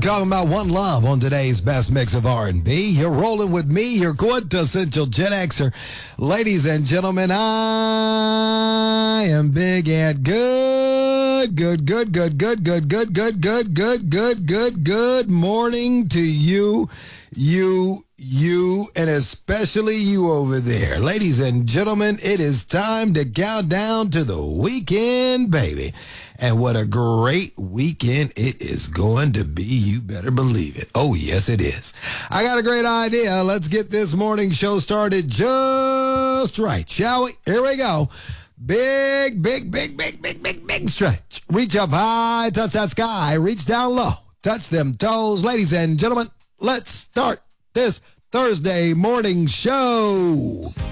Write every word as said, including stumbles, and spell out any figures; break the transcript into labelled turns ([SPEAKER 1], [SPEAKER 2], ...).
[SPEAKER 1] Talking about one love on today's best mix of R and B. You're rolling with me, your quintessential Gen Xer. Ladies and gentlemen, I am big and good, good, good, good, good, good, good, good, good, good, good, good, good morning to you, you, you, and especially you over there. Ladies and gentlemen, it is time to count down to the weekend, baby. And what a great weekend it is going to be. You better believe it. Oh, yes, it is. I got a great idea. Let's get this morning show started just right, shall we? Here we go. Big, big, big, big, big, big, big stretch. Reach up high, touch that sky. Reach down low, touch them toes. Ladies and gentlemen, let's start this Thursday morning show.